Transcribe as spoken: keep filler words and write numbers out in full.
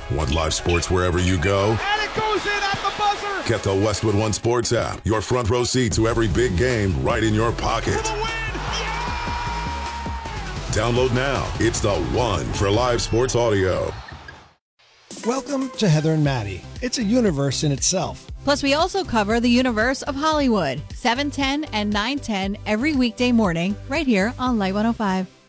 Want live sports wherever you go? And it goes in at the buzzer! Get the Westwood One Sports app. Your front row seat to every big game right in your pocket. For the win! Yeah! Download now. It's the one for live sports audio. Welcome to Heather and Maddie. It's a universe in itself. Plus, we also cover the universe of Hollywood. seven ten and nine ten every weekday morning right here on Light one oh five.